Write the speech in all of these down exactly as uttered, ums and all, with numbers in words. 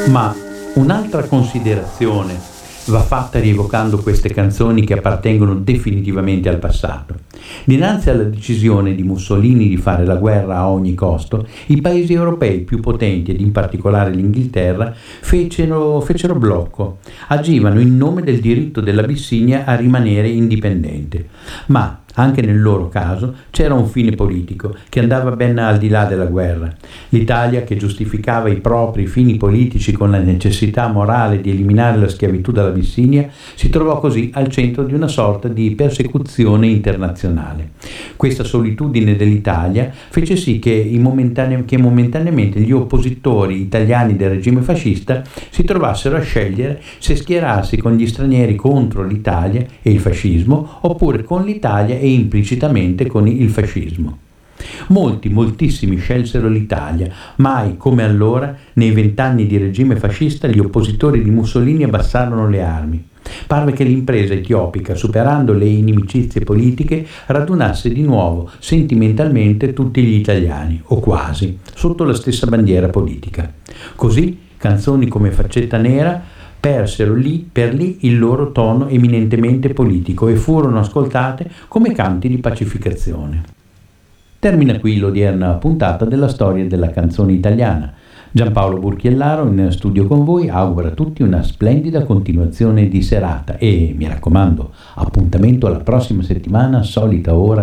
Ma un'altra considerazione va fatta rievocando queste canzoni che appartengono definitivamente al passato. Dinanzi alla decisione di Mussolini di fare la guerra a ogni costo, i paesi europei più potenti, ed in particolare l'Inghilterra, fecero, fecero blocco. Agivano in nome del diritto dell'Abissinia a rimanere indipendente. Ma anche nel loro caso c'era un fine politico che andava ben al di là della guerra. L'Italia, che giustificava i propri fini politici con la necessità morale di eliminare la schiavitù dall'Abissinia, si trovò così al centro di una sorta di persecuzione internazionale. Questa solitudine dell'Italia fece sì che, in momentanea, che momentaneamente gli oppositori italiani del regime fascista si trovassero a scegliere se schierarsi con gli stranieri contro l'Italia e il fascismo, oppure con l'Italia e implicitamente con il fascismo. Molti, moltissimi scelsero l'Italia. Mai come allora, nei vent'anni di regime fascista, gli oppositori di Mussolini abbassarono le armi. Parve che l'impresa etiopica, superando le inimicizie politiche, radunasse di nuovo sentimentalmente tutti gli italiani, o quasi, sotto la stessa bandiera politica. Così, canzoni come Faccetta Nera persero lì per lì il loro tono eminentemente politico e furono ascoltate come canti di pacificazione. Termina qui l'odierna puntata della storia della canzone italiana. Giampaolo Burchiellaro in studio con voi augura a tutti una splendida continuazione di serata e, mi raccomando, appuntamento alla prossima settimana, solita ora.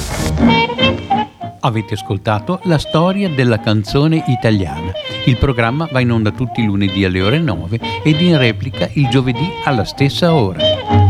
Avete ascoltato La storia della canzone italiana. Il programma va in onda tutti i lunedì alle ore nove ed in replica il giovedì alla stessa ora.